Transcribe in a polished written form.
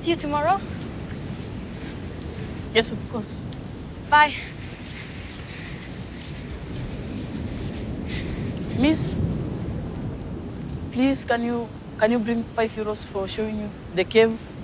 See you tomorrow? Yes, of course. Bye. Miss, please, can you bring €5 for showing you the cave?